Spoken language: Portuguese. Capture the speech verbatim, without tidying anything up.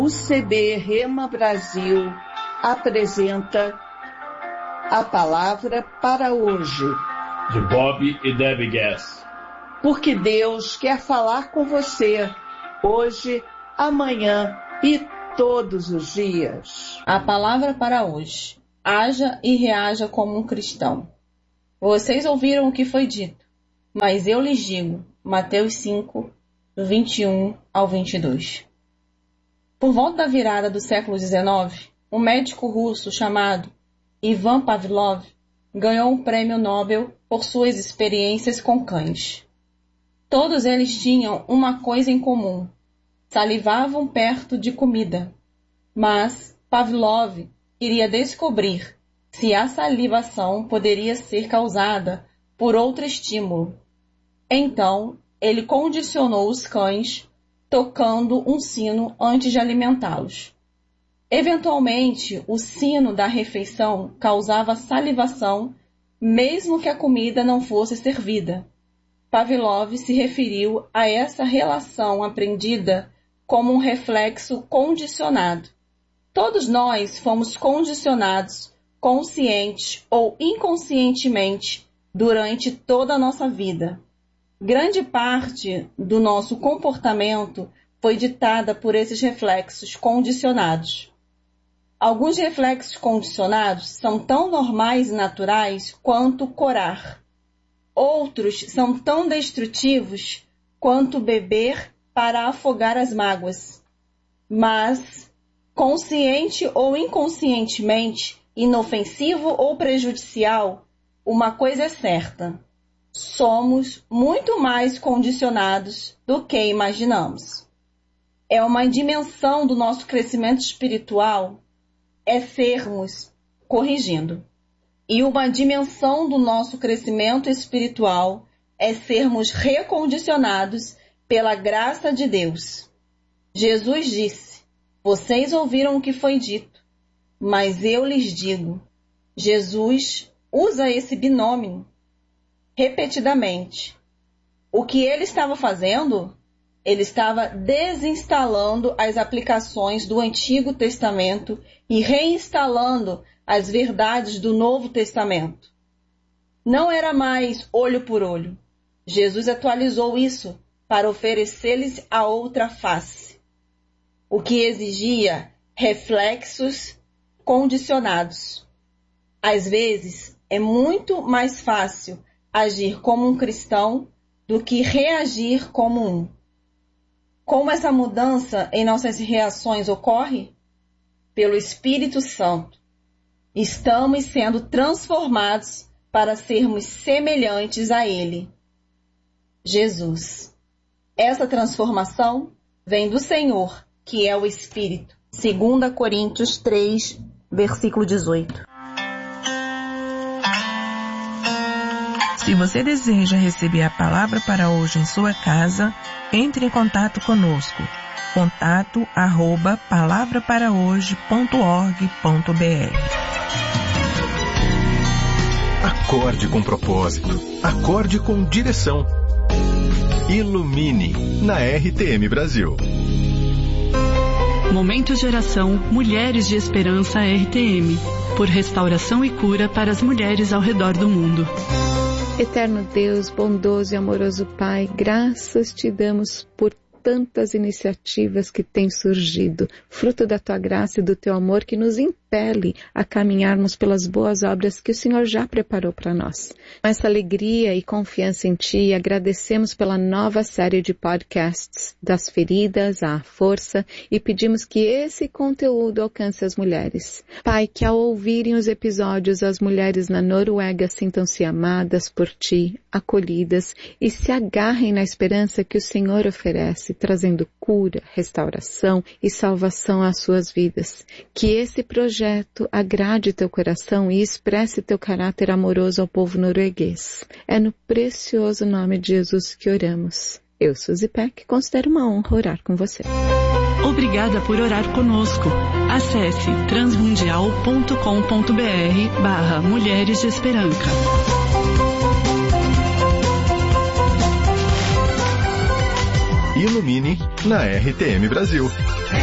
O C B Rema Brasil apresenta a palavra para hoje, de Bob e Debbie Gass. Porque Deus quer falar com você hoje, amanhã e todos os dias. A palavra para hoje: haja e reaja como um cristão. Vocês ouviram o que foi dito, mas eu lhes digo, Mateus cinco, do vinte e um ao vinte e dois. Por volta da virada do século dezenove, um médico russo chamado Ivan Pavlov ganhou um prêmio Nobel por suas experiências com cães. Todos eles tinham uma coisa em comum: salivavam perto de comida. Mas Pavlov queria descobrir se a salivação poderia ser causada por outro estímulo. Então, ele condicionou os cães tocando um sino antes de alimentá-los. Eventualmente, o sino da refeição causava salivação, mesmo que a comida não fosse servida. Pavlov se referiu a essa relação aprendida como um reflexo condicionado. Todos nós fomos condicionados, consciente ou inconscientemente, durante toda a nossa vida. Grande parte do nosso comportamento foi ditada por esses reflexos condicionados. Alguns reflexos condicionados são tão normais e naturais quanto corar. Outros são tão destrutivos quanto beber para afogar as mágoas. Mas, consciente ou inconscientemente, inofensivo ou prejudicial, uma coisa é certa: somos muito mais condicionados do que imaginamos. É uma dimensão do nosso crescimento espiritual é sermos, corrigindo, e uma dimensão do nosso crescimento espiritual é sermos recondicionados pela graça de Deus. Jesus disse: vocês ouviram o que foi dito, mas eu lhes digo. Jesus usa esse binômio repetidamente. O que ele estava fazendo? Ele estava desinstalando as aplicações do Antigo Testamento e reinstalando as verdades do Novo Testamento. Não era mais olho por olho. Jesus atualizou isso para oferecer-lhes a outra face, o que exigia reflexos condicionados. Às vezes, é muito mais fácil agir como um cristão do que reagir como um. Como essa mudança em nossas reações ocorre? Pelo Espírito Santo. Estamos sendo transformados para sermos semelhantes a Ele, Jesus. Essa transformação vem do Senhor, que é o Espírito. Segunda Coríntios três, versículo dezoito. Se você deseja receber a palavra para hoje em sua casa, entre em contato conosco. Contato arroba palavra para hoje ponto org ponto br. Acorde com propósito. Acorde com direção. Ilumine na R T M Brasil. Momento de oração Mulheres de Esperança R T M. Por restauração e cura para as mulheres ao redor do mundo. Eterno Deus, bondoso e amoroso Pai, graças te damos por tantas iniciativas que têm surgido, fruto da tua graça e do teu amor que nos impele a caminharmos pelas boas obras que o Senhor já preparou para nós. Com essa alegria e confiança em ti, agradecemos pela nova série de podcasts, das feridas à força, e pedimos que esse conteúdo alcance as mulheres. Pai, que ao ouvirem os episódios, as mulheres na Noruega sintam-se amadas por ti, acolhidas e se agarrem na esperança que o Senhor oferece, trazendo cura, restauração e salvação às suas vidas. Que esse projeto agrade teu coração e expresse teu caráter amoroso ao povo norueguês. É no precioso nome de Jesus que oramos. Eu, Suzy Peck, considero uma honra orar com você. Obrigada por orar conosco. Acesse transmundial ponto com ponto br barra Mulheres de Esperança. Ilumine na R T M Brasil.